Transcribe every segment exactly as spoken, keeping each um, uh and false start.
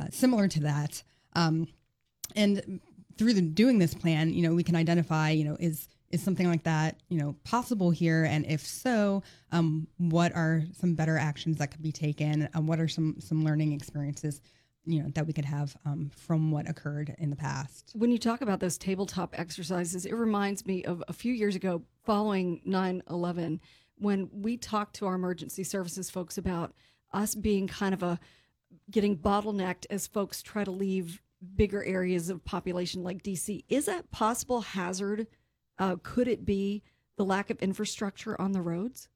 uh, similar to that. Um, and through the, doing this plan, you know, we can identify, you know, is is something like that, you know, possible here? And if so, um, what are some better actions that could be taken? Um, what are some some learning experiences, you know, that we could have um, from what occurred in the past? When you talk about those tabletop exercises, it reminds me of a few years ago following nine eleven, when we talked to our emergency services folks about us being kind of a getting bottlenecked as folks try to leave bigger areas of population like D C. Is that possible hazard? Uh, could it be the lack of infrastructure on the roads?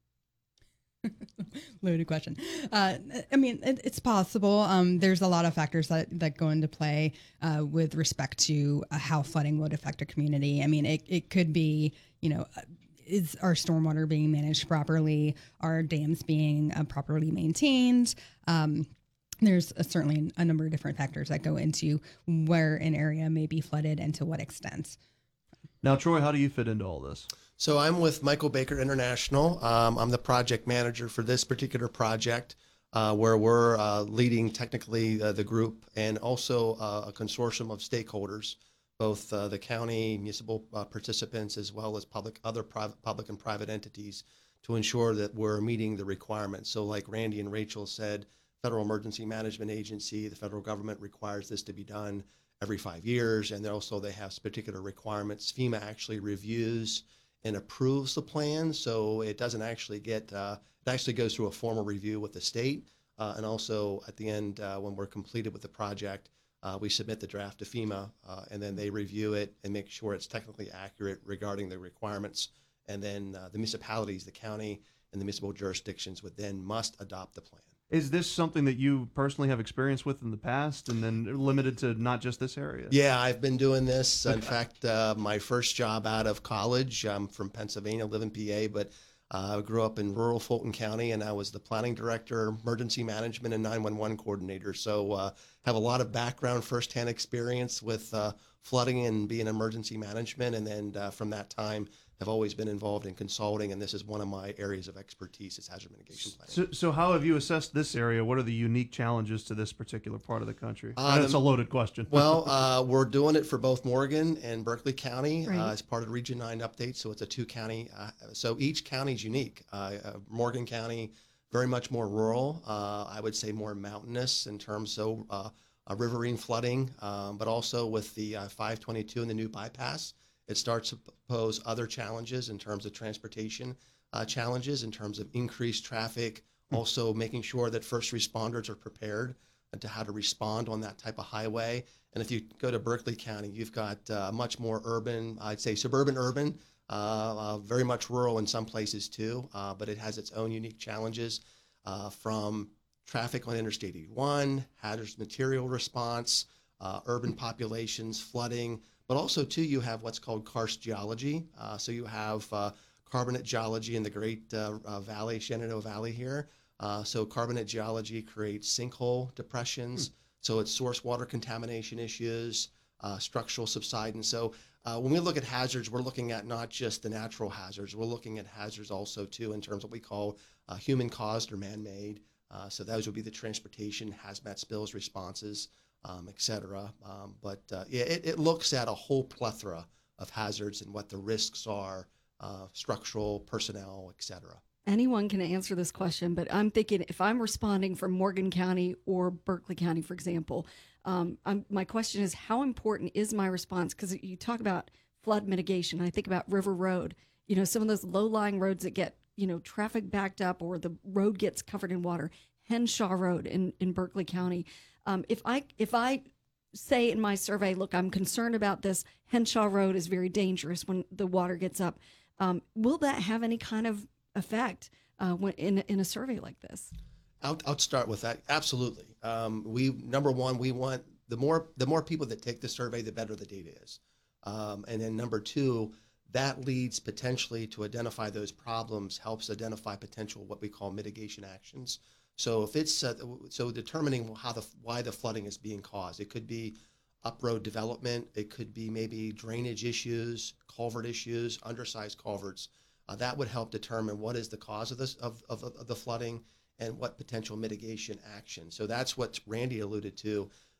Loaded question. Uh, I mean, it, it's possible. Um, there's a lot of factors that, that go into play uh, with respect to uh, how flooding would affect a community. I mean, it, it could be, you know, uh, is our stormwater being managed properly? Are dams being uh, properly maintained? Um, there's a, certainly a number of different factors that go into where an area may be flooded and to what extent. Now, Troy, how do you fit into all this? So I'm with Michael Baker International. Um, I'm the project manager for this particular project, uh, where we're uh, leading technically uh, the group and also uh, a consortium of stakeholders, both uh, the county, municipal uh, participants, as well as public, other private, public and private entities, to ensure that we're meeting the requirements. So like Randy and Rachel said, Federal Emergency Management Agency, the federal government requires this to be done every five years. And also they have particular requirements. FEMA actually reviews and approves the plan. So it doesn't actually get, uh, it actually goes through a formal review with the state. Uh, and also at the end, uh, when we're completed with the project, uh, we submit the draft to FEMA uh, and then they review it and make sure it's technically accurate regarding the requirements. And then uh, the municipalities, the county and the municipal jurisdictions would then must adopt the plan. Is this something that you personally have experience with in the past and then limited to not just this area? Yeah, I've been doing this. In fact, uh, my first job out of college, I'm from Pennsylvania, live in P A, but I uh, grew up in rural Fulton County, and I was the planning director, emergency management, and nine one one coordinator. So uh, have a lot of background, firsthand experience with uh, flooding and being emergency management. And then uh, from that time, have always been involved in consulting, and this is one of my areas of expertise is hazard mitigation planning. So, so how have you assessed this area? What are the unique challenges to this particular part of the country? Uh, That's a loaded question. Well, uh, we're doing it for both Morgan and Berkeley County Right. uh, as part of Region nine update, so it's a two-county. Uh, so each county is unique. Uh, uh, Morgan County, very much more rural. Uh, I would say more mountainous in terms of uh, uh, riverine flooding, um, but also with the uh, five twenty-two and the new bypass, it starts to pose other challenges in terms of transportation uh, challenges, in terms of increased traffic, also making sure that first responders are prepared to how to respond on that type of highway. And if you go to Berkeley County, you've got uh, much more urban, I'd say suburban urban, uh, uh, very much rural in some places too, uh, but it has its own unique challenges uh, from traffic on Interstate eighty-one, hazardous material response, uh, urban populations, flooding, but also too you have what's called karst geology. Uh, so you have uh, carbonate geology in the Great uh, uh, Valley, Shenandoah Valley here. Uh, so carbonate geology creates sinkhole depressions. Hmm. So it's source water contamination issues, uh, structural subsidence. So uh, when we look at hazards, we're looking at not just the natural hazards. We're looking at hazards also too in terms of what we call uh, human caused or man-made. Uh, so those would be the transportation, hazmat spills responses, um, et cetera. Um, but uh, yeah, it, it looks at a whole plethora of hazards and what the risks are, uh, structural, personnel, et cetera. Anyone can answer this question, but I'm thinking if I'm responding from Morgan County or Berkeley County, for example, um, I'm, my question is how important is my response? Because you talk about flood mitigation. I think about River Road, you know, some of those low-lying roads that get, you know, traffic backed up or the road gets covered in water. Henshaw Road in, in Berkeley County. Um, if I if I say in my survey, look, I'm concerned about this, Henshaw Road is very dangerous when the water gets up. Um, will that have any kind of effect uh, when in in a survey like this? I'll, I'll start with that. Absolutely. Um, we number one, we want the more the more people that take the survey, the better the data is. Um, and then number two, that leads potentially to identify those problems, helps identify potential what we call mitigation actions. So if it's uh, so determining how the why the flooding is being caused, it could be up-road development, it could be maybe drainage issues, culvert issues, undersized culverts. Uh, that would help determine what is the cause of this of, of, of the flooding and what potential mitigation action. So that's what Randy alluded to.